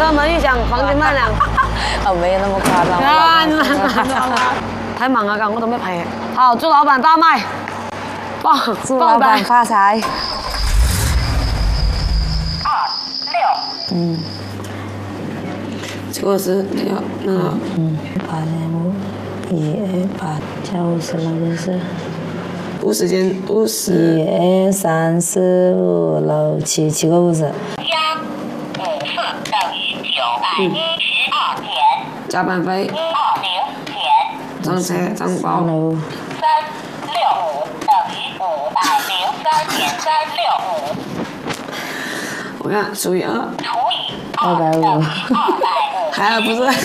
车门一响，黄金万两。 哦，没有那么夸张。 太忙了，我都没陪。好，祝老板大卖。 祝老板发财。 这个是要那个。 8.5，128，50了就是 50间50。 1、2、3、4、5、6、7，7个50。 +54等于912钱。 加班费。 120钱。 涨车涨包。 365 等于503.365。 我看除以2。 除以 250。 还不是。 .6825。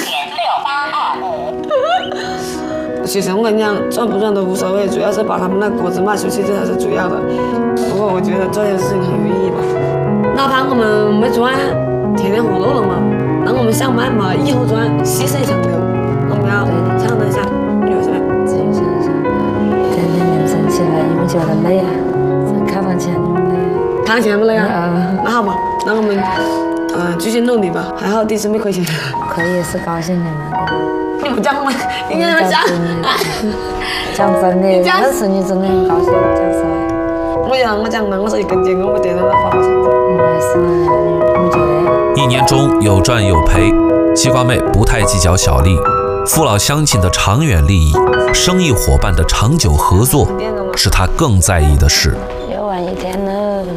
其实我跟你讲，赚不赚都无所谓，主要是把他们那果子卖出去，这才是主要的。不过我觉得做这件事情很有意义吧。哪怕我们没赚，天天活络了嘛，那我们想办法以后赚，牺牲想留，我们要想一下，有什么？ 自己想一想，天天凌晨起来，你们觉得累啊？开房钱你们累啊？ 谈钱不累啊？那好吧，那我们继续努力吧。还好第一次没亏钱。 可以是高兴你们的。 你不讲吗？你跟他们讲。 讲真的，认识你真的很高兴，讲实话。 我讲了，我说1根筋，我不得了花钱的。 没事，你觉得 ？1年中有赚有赔，西瓜妹不太计较小利，父老乡亲的长远利益，生意伙伴的长久合作，是她更在意的事。 又晚1天了。